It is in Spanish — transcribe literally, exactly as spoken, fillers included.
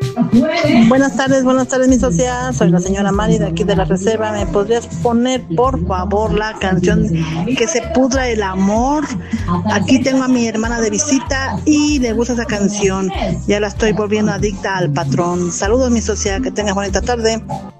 Buenas tardes, buenas tardes, mi socia. Soy la señora Mari de aquí de la reserva. ¿Me podrías poner, por favor, la canción Que se pudra el amor? Aquí tengo a mi hermana de visita y le gusta esa canción. Ya la estoy volviendo adicta al patrón. Saludos, mi socia. Que tengas bonita tarde.